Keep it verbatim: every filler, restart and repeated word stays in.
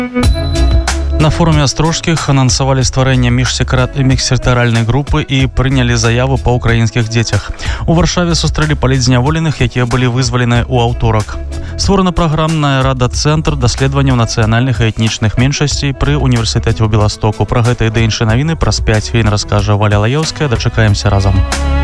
На форуме Астрожских анансавалі стварэнне міжсектаральнай групы і прынялі заяву па ўкраінскіх дзецях. У Варшаве сустрэлі палітзняволеных, якія былі вызвалены ў аўторак. Створана праграмная рада-цэнтр даследаванняў нацыянальных і этнічных меншасцей пры універсітэце ў Беластоку. Пра гэта і да іншыя навіны праз пяць хвілін раскажа Валя Лаеўская. Дачакаемся разам.